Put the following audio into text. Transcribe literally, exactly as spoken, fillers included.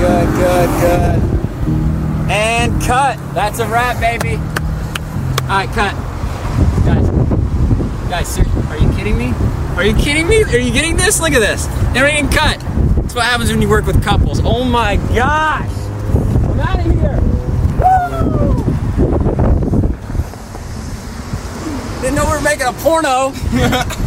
good, good, good. And cut. That's a wrap, baby. All right, cut. Guys, guys, seriously, are you kidding me? Are you kidding me? Are you getting this? Look at this. They're even cut. That's what happens when you work with couples. Oh my gosh. I'm out of here. Woo! Didn't know we were making a porno.